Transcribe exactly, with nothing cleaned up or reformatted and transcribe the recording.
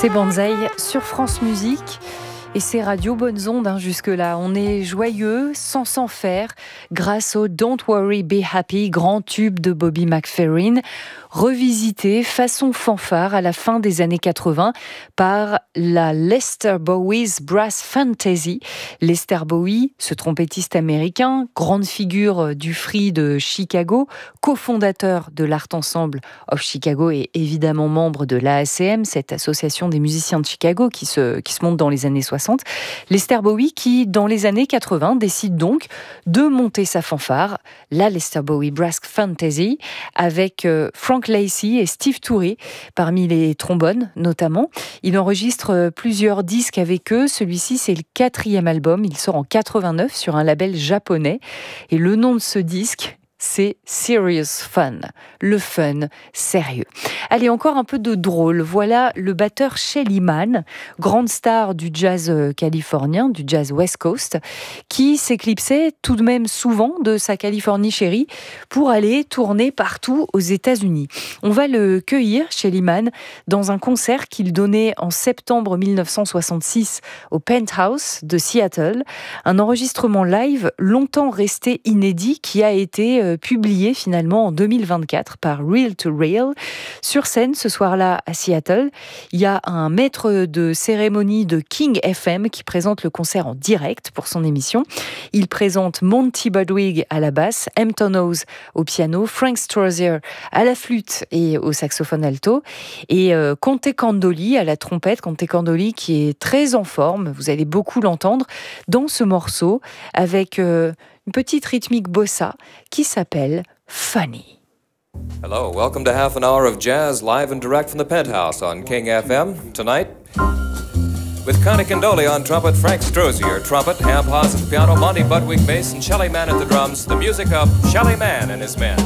C'est Banzai sur France Musique. Et c'est Radio Bonnes Ondes hein, jusque-là. On est joyeux, sans s'en faire, grâce au Don't Worry Be Happy, grand tube de Bobby McFerrin, revisité façon fanfare à la fin des années quatre-vingts par la Lester Bowie's Brass Fantasy. Lester Bowie, ce trompettiste américain, grande figure du free de Chicago, cofondateur de l'Art Ensemble of Chicago et évidemment membre de l'A A C M, cette association des musiciens de Chicago qui se, qui se monte dans les années soixante. Lester Bowie qui, dans les années quatre-vingts, décide donc de monter sa fanfare, la Lester Bowie Brass Fantasy, avec euh, Frank Lacey et Steve Turre, parmi les trombones notamment. Il enregistre plusieurs disques avec eux. Celui-ci, c'est le quatrième album. Il sort en quatre-vingt-neuf sur un label japonais. Et le nom de ce disque, c'est Serious Fun, le fun sérieux. Allez, encore un peu de drôle. Voilà le batteur Shelly Manne, grande star du jazz californien, du jazz West Coast, qui s'éclipsait tout de même souvent de sa Californie chérie pour aller tourner partout aux États-Unis. On va le cueillir, Shelly Manne, dans un concert qu'il donnait en septembre mille neuf cent soixante-six au Penthouse de Seattle, un enregistrement live longtemps resté inédit qui a été publié finalement en deux mille vingt-quatre par Reel to Reel. Sur scène, ce soir-là, à Seattle, il y a un maître de cérémonie de King F M qui présente le concert en direct pour son émission. Il présente Monty Budwig à la basse, Hampton Hawes au piano, Frank Strozier à la flûte et au saxophone alto, et euh, Conte Candoli à la trompette. Conte Candoli qui est très en forme, vous allez beaucoup l'entendre dans ce morceau, avec euh, une petite rythmique bossa qui s'appelle Funny. Hello, welcome to half an hour of jazz live and direct from the Penthouse on King F M. Tonight, with Conte Candoli on trumpet, Frank Strozier trumpet, Ham Haas at the piano, Monty Budwig bass, and Shelly Manne at the drums, the music of Shelly Manne and his men.